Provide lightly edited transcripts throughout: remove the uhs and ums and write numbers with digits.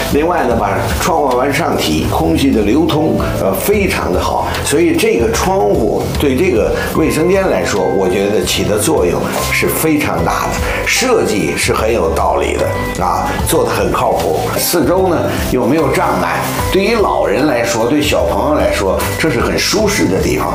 另外呢，把窗户往上提，空气的流通非常的好，所以这个窗户对这个卫生间来说，我觉得起的作用是非常大的，设计是很有道理的啊，做得很靠谱。四周呢又没有障碍，对于老人来说，对小朋友来说，这是很舒适的地方。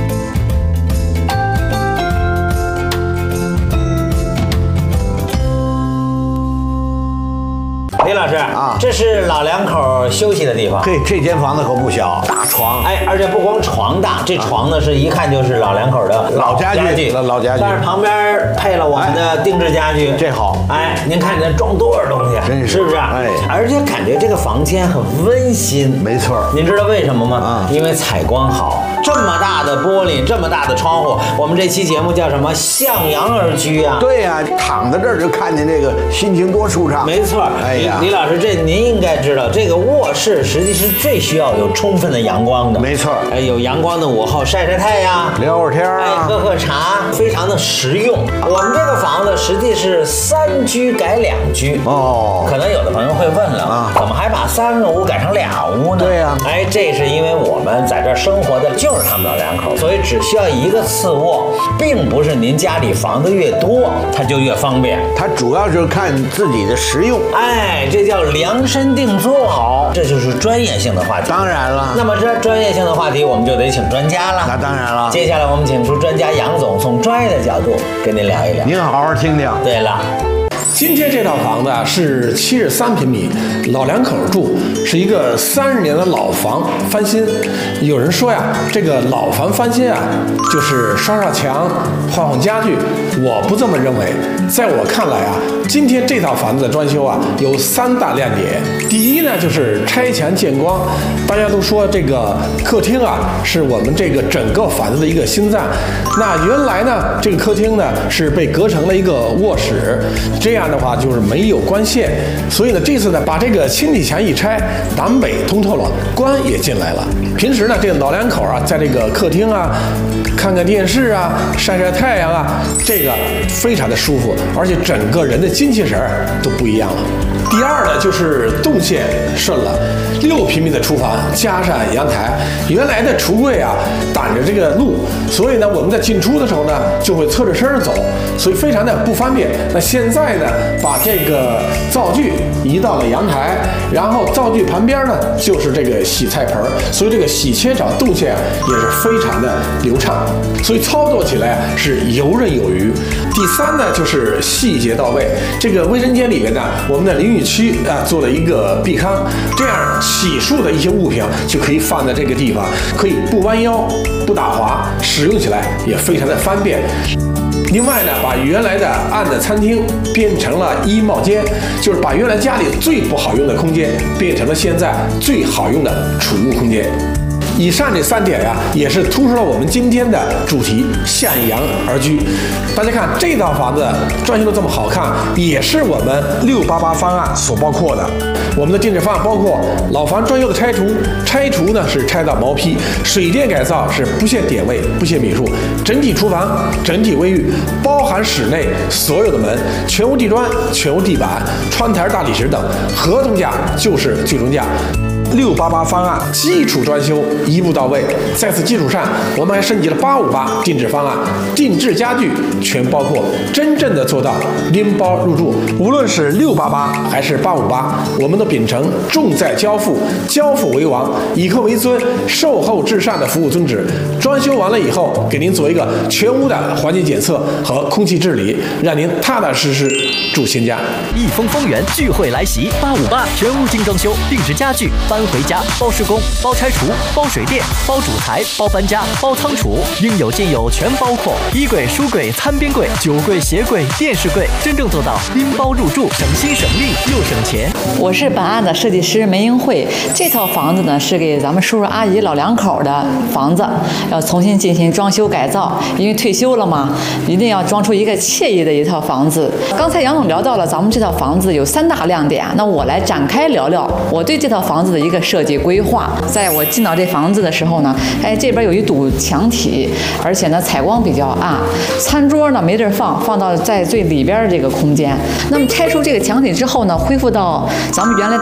李老师啊， 这是老两口休息的地方。 嘿，这间房子可不小，大床。 哎，而且不光床大，这床呢是一看就是老两口的老家具，老家具。 但是旁边配了我们的定制家具， 这好。 哎，您看这装多少东西， 真是不是？ 哎， 而且感觉这个房间很温馨。 没错。 您知道为什么吗？因为采光好。这么大的玻璃，这么大的窗户，我们这期节目叫什么？向阳而居啊。 对呀，躺在这儿就看见这个，心情多舒畅。 没错。 哎呀， 李老师，这您应该知道，这个卧室实际是最需要有充分的阳光的。 没错。 哎，有阳光的午后晒晒太阳， 聊会儿天啊，喝喝茶，非常的实用。我们这个房子实际是3居改2居。 哦。 可能有的朋友会问了啊，怎么还把3个屋改成2屋呢？ 对呀。 哎，这是因为我们在这儿生活的就是他们老两口，所以只需要一个次卧，并不是您家里房子越多它就越方便。 它主要是看自己的实用。 哎，这叫量身定做。好，这就是专业性的话题。 当然了。 那么这专业性的话题，我们就得请专家了。 那当然了。 接下来我们请出专家杨总，从专业的角度跟您聊一聊。 您好好听听。 对了。 今天这套房子是73平米，老两口住，是一个30年的老房翻新。有人说呀，这个老房翻新啊，就是刷刷墙、换换家具。我不这么认为，在我看来啊，今天这套房子的装修啊，有3大亮点。第一呢，就是拆墙见光。大家都说这个客厅啊，是我们这个整个房子的一个心脏。那原来呢，这个客厅呢是被隔成了一个卧室，这样的话就是没有光线，所以呢，这次呢把这个轻体墙一拆，南北通透了，光也进来了。平时呢，这个老两口啊，在这个客厅啊，看看电视啊，晒晒太阳啊，这个非常的舒服，而且整个人的精气神都不一样了。第二呢，就是动线顺了，6平米的厨房加上阳台，原来的橱柜啊挡着这个路，所以呢，我们在进出的时候呢，就会侧着身走，所以非常的不方便。那现在呢，把这个灶具移到了阳台，然后灶具旁边呢就是这个洗菜盆，所以这个洗切槽动线也是非常的流畅，所以操作起来是游刃有余。第三呢，就是细节到位。这个卫生间里面呢，我们的淋浴区啊做了一个壁龛，这样洗漱的一些物品就可以放在这个地方，可以不弯腰、不打滑，使用起来也非常的方便。另外呢，把原来的暗的餐厅变成了衣帽间，就是把原来家里最不好用的空间变成了现在最好用的储物空间。以上这3点呀，也是突出了我们今天的主题“向阳而居”。大家看这套房子装修的这么好看，也是我们688方案所包括的。我们的定制方案包括老房装修的拆除，拆除呢是拆到毛坯，水电改造是不限点位、不限米数，整体厨房、整体卫浴，包含室内所有的门，全屋地砖、全屋地板、窗台、大理石等，合同价就是最终价。688方案基础装修一步到位，在此基础上，我们还升级了858定制方案，定制家具全包括，真正的做到拎包入住。无论是688还是858，我们都秉承重在交付，交付为王，以客为尊，售后至上的服务宗旨。装修完了以后，给您做一个全屋的环境检测和空气治理，让您踏踏实实住新家。 益丰丰源聚会来袭，858全屋精装修，定制家具，搬回家，包施工，包拆除，包水电，包主材，包搬家，包仓储，应有尽有，全包括。衣柜、书柜、餐边柜、酒柜、鞋柜、电视柜，真正做到拎包入住，省心省力又省钱。 我是本案的设计师梅英慧。这套房子呢是给咱们叔叔阿姨老两口的房子，要重新进行装修改造，因为退休了嘛，一定要装出一个惬意的一套房子。刚才杨总聊到了咱们这套房子有3大亮点，那我来展开聊聊我对这套房子的一个设计规划。在我进到这房子的时候呢，这边有一堵墙体，而且呢采光比较暗，餐桌呢没地儿放，放到在最里边这个空间。那么拆除这个墙体之后呢，恢复到咱们原来